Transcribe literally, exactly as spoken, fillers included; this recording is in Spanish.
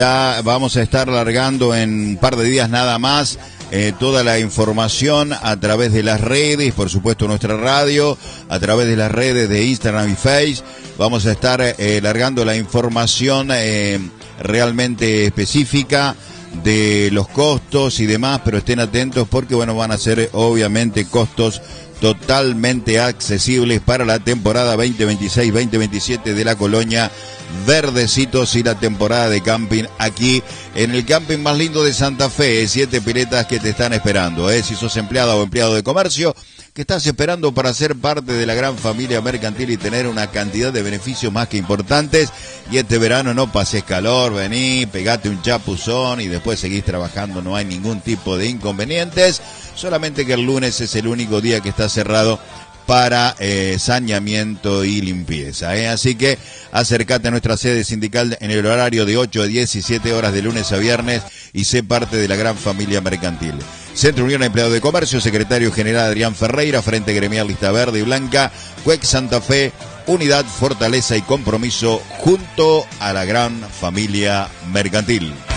Ya vamos a estar largando en un par de días nada más eh, toda la información a través de las redes, por supuesto nuestra radio, a través de las redes de Instagram y Face. Vamos a estar eh, largando la información eh, realmente específica de los costos y demás, pero estén atentos porque bueno, van a ser obviamente costos totalmente accesibles para la temporada veinte veintiséis veinte veintisiete de la Colonia Verdecitos y la temporada de camping aquí en el camping más lindo de Santa Fe. Siete piletas que te están esperando, ¿eh? Si sos empleada o empleado de comercio, que estás esperando para ser parte de la gran familia mercantil y tener una cantidad de beneficios más que importantes. Y este verano no pases calor, vení, pegate un chapuzón y después seguís trabajando, no hay ningún tipo de inconvenientes. Solamente que el lunes es el único día que está cerrado para eh, saneamiento y limpieza, ¿eh? Así que acércate a nuestra sede sindical en el horario de ocho a diecisiete horas de lunes a viernes y sé parte de la gran familia mercantil. Centro Unión Empleado de Comercio, secretario general Adrián Ferreira, Frente Gremial Lista Verde y Blanca, C U E C Santa Fe, unidad, fortaleza y compromiso junto a la gran familia mercantil.